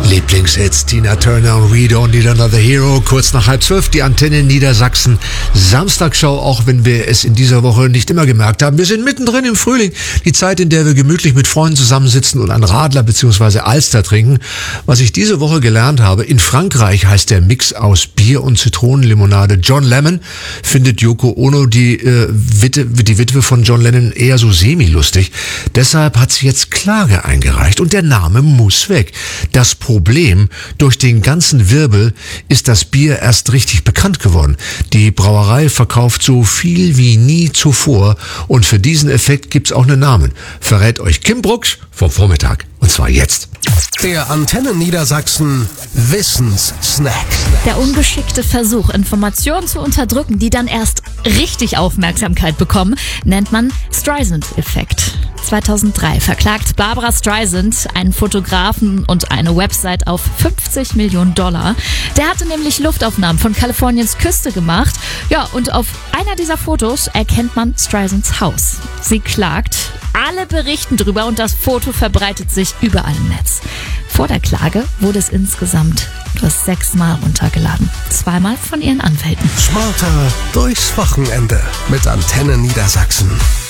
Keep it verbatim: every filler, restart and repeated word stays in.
Lieblingshits, Tina Turner, We Don't Need Another Hero, kurz nach halb zwölf, die Antenne Niedersachsen Samstagsschau, auch wenn wir es in dieser Woche nicht immer gemerkt haben. Wir sind mittendrin im Frühling, die Zeit, in der wir gemütlich mit Freunden zusammensitzen und einen Radler bzw. Alster trinken. Was ich diese Woche gelernt habe, in Frankreich heißt der Mix aus Bier und Zitronenlimonade John Lemon, findet Yoko Ono, die, äh, Witte, die Witwe von John Lennon, eher so semi-lustig. Deshalb hat sie jetzt Klage eingereicht und der Name muss weg. Das Problem, durch den ganzen Wirbel ist das Bier erst richtig bekannt geworden. Die Brauerei verkauft so viel wie nie zuvor und für diesen Effekt gibt's auch einen Namen. Verrät euch Kim Brooks vom Vormittag. Und zwar jetzt. Der Antenne Niedersachsen Wissenssnack. Der ungeschickte Versuch, Informationen zu unterdrücken, die dann erst richtig Aufmerksamkeit bekommen, nennt man Streisand-Effekt. zweitausenddrei verklagt Barbra Streisand einen Fotografen und eine Website auf fünfzig Millionen Dollar. Der hatte nämlich Luftaufnahmen von Kaliforniens Küste gemacht. Ja, und auf einer dieser Fotos erkennt man Streisands Haus. Sie klagt, alle berichten drüber und das Foto verbreitet sich überall im Netz. Vor der Klage wurde es insgesamt nur sechsmal runtergeladen. Zweimal von ihren Anwälten. Smarter durchs Wochenende mit Antenne Niedersachsen.